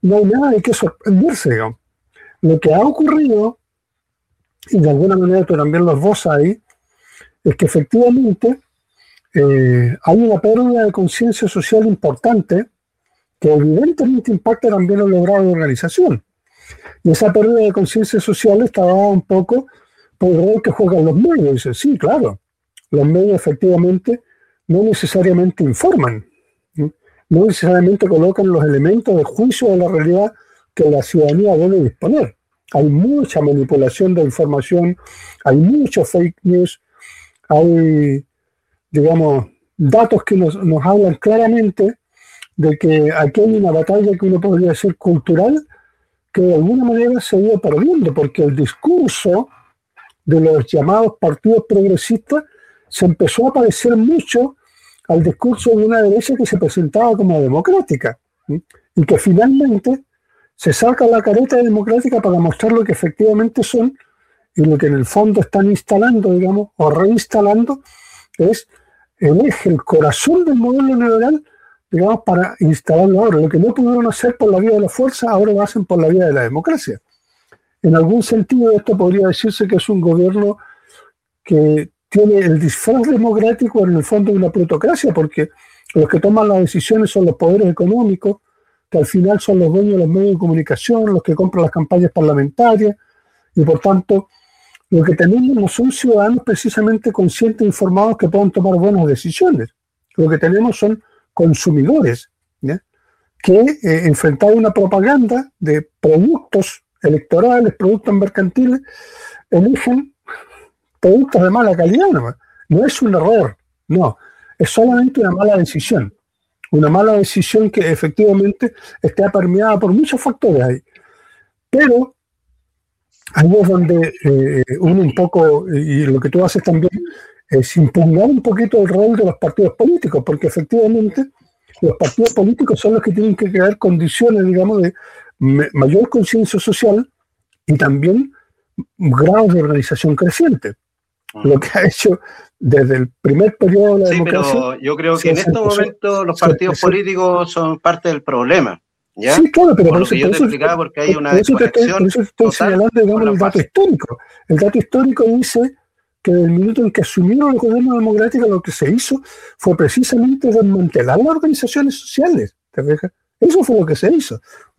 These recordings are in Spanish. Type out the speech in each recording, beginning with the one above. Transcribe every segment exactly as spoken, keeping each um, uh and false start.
no hay nada de qué sorprenderse, digamos. Lo que ha ocurrido, y de alguna manera tú también lo esbozas ahí, es que efectivamente eh, hay una pérdida de conciencia social importante que evidentemente impacta también en los grados de organización. Y esa pérdida de conciencia social está dada un poco por el rol que juegan los medios. Dice, sí, claro, los medios efectivamente no necesariamente informan, ¿sí? No necesariamente colocan los elementos de juicio de la realidad que la ciudadanía debe disponer. Hay mucha manipulación de información, hay mucho fake news, hay, digamos, datos que nos, nos hablan claramente de que aquí hay una batalla que uno podría decir cultural, que de alguna manera se ha ido perdiendo, porque el discurso de los llamados partidos progresistas se empezó a parecer mucho al discurso de una derecha que se presentaba como democrática, ¿sí? Y que finalmente se saca la careta democrática para mostrar lo que efectivamente son y lo que en el fondo están instalando, digamos, o reinstalando, es el eje, el corazón del modelo neoliberal, digamos, para instalarlo ahora. Lo que no pudieron hacer por la vía de la fuerza, ahora lo hacen por la vía de la democracia. En algún sentido, esto podría decirse que es un gobierno que tiene el disfraz democrático en el fondo de una plutocracia, porque los que toman las decisiones son los poderes económicos, que al final son los dueños de los medios de comunicación, los que compran las campañas parlamentarias, y por tanto, lo que tenemos no son ciudadanos precisamente conscientes e informados que puedan tomar buenas decisiones. Lo que tenemos son consumidores, ¿ya? que eh, enfrentados a una propaganda de productos electorales, productos mercantiles, eligen productos de mala calidad. No, no es un error, no, es solamente una mala decisión. Una mala decisión que efectivamente está permeada por muchos factores ahí. Pero ahí es donde eh, uno un poco, y lo que tú haces también, es impugnar un poquito el rol de los partidos políticos, porque efectivamente los partidos políticos son los que tienen que crear condiciones, digamos, de mayor conciencia social y también grados de organización creciente. Lo que ha hecho desde el primer periodo de la sí, democracia. Pero yo creo que en estos momentos los partidos políticos son parte del problema, ¿ya? Sí, claro, pero por, por lo eso, que yo por te eso, explicaba, porque hay una por eso te estoy, por eso estoy señalando, digamos, el dato histórico. El dato histórico dice que en el minuto en que asumieron el gobierno democrático, lo que se hizo fue precisamente desmantelar las organizaciones sociales. ¿Te fijas? Eso fue lo que se hizo.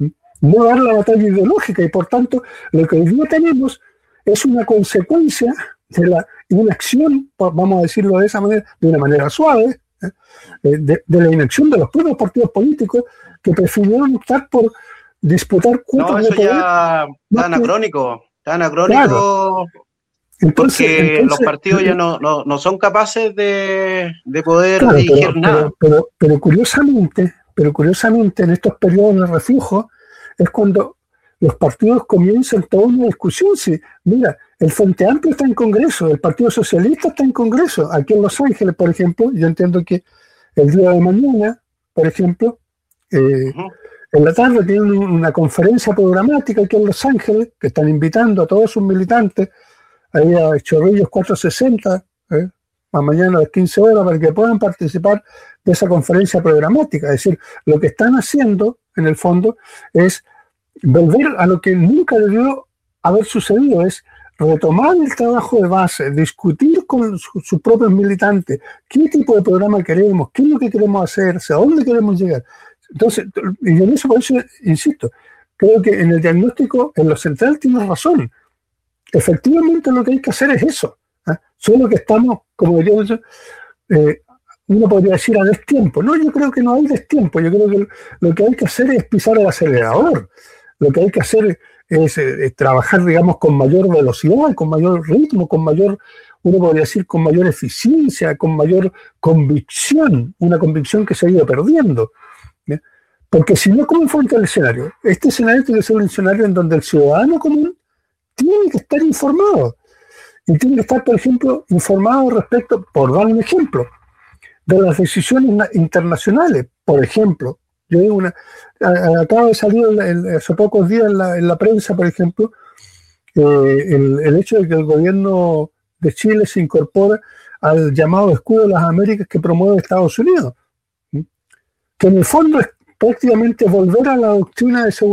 No dar la batalla ideológica, y por tanto, lo que hoy día tenemos es una consecuencia de la inacción, vamos a decirlo de esa manera, de una manera suave, ¿eh? de, de la inacción de los propios partidos políticos que prefirieron optar por disputar cuotas no, eso de poder. Ya está anacrónico, está anacrónico. Claro. Entonces, porque entonces, los partidos ya no, no, no son capaces de, de poder claro, dirigir pero, nada. Pero, pero, pero curiosamente, pero curiosamente en estos periodos de reflujo es cuando los partidos comienzan toda una discusión. Si, mira, el Frente Amplio está en Congreso, el Partido Socialista está en Congreso. Aquí en Los Ángeles, por ejemplo, yo entiendo que el día de mañana, por ejemplo, eh, uh-huh. en la tarde tienen una conferencia programática aquí en Los Ángeles, que están invitando a todos sus militantes, ahí a Chorrillos cuatrocientos sesenta, ¿eh? a mañana a las quince horas, para que puedan participar de esa conferencia programática. Es decir, lo que están haciendo, en el fondo, es volver a lo que nunca debió haber sucedido, es retomar el trabajo de base, discutir con su, sus propios militantes qué tipo de programa queremos, qué es lo que queremos hacer, hacia dónde queremos llegar. Entonces, y en eso, por eso, insisto, creo que en el diagnóstico, en lo central, tienes razón. Efectivamente, lo que hay que hacer es eso. ¿eh? Solo que estamos, como diríamos, eh, uno podría decir a destiempo. No, yo creo que no hay destiempo. Yo creo que lo que hay que hacer es pisar el acelerador. Lo que hay que hacer es, es, es trabajar, digamos, con mayor velocidad, con mayor ritmo, con mayor, uno podría decir, con mayor eficiencia, con mayor convicción, una convicción que se ha ido perdiendo. ¿eh? Porque si no, ¿cómo enfrenta el escenario? Este escenario tiene que ser un escenario en donde el ciudadano común tiene que estar informado. Y tiene que estar, por ejemplo, informado respecto, por dar un ejemplo, de las decisiones internacionales. Por ejemplo, yo digo una, acaba de salir el, el, hace pocos días en la, en la prensa, por ejemplo, eh, el, el hecho de que el gobierno de Chile se incorpora al llamado escudo de las Américas que promueve Estados Unidos, ¿sí? Que en el fondo es prácticamente volver a la doctrina de seguridad